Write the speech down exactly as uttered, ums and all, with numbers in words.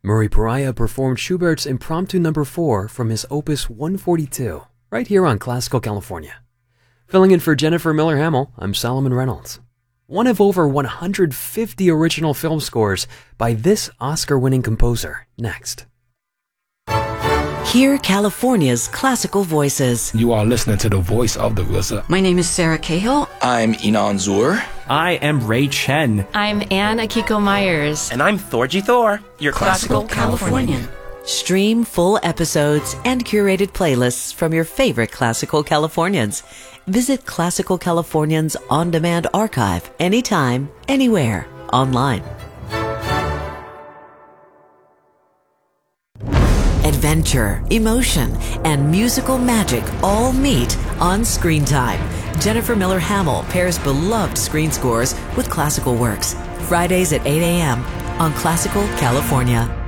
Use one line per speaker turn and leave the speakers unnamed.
Murray Pariah performed Schubert's Impromptu Number four from his Opus one forty-two, right here on Classical California. Filling in for Jennifer Miller Hamill, I'm Solomon Reynolds. One of over one hundred fifty original film scores by this Oscar-winning composer, next.
Hear California's classical voices.
You are listening to the voice of the R Z A.
My name is Sarah Cahill.
I'm Inan Zur.
I am Ray Chen.
I'm Anne Akiko Myers.
And I'm Thorgy Thor, your
Classical,
classical,
Californian.
Californian.
Stream full episodes and curated playlists from your favorite Classical Californians. Visit Classical Californians on-demand archive anytime, anywhere, online. Adventure, emotion, and musical magic all meet on Screen Time. Jennifer Miller Hamill pairs beloved screen scores with classical works. Fridays at eight a.m. on Classical California.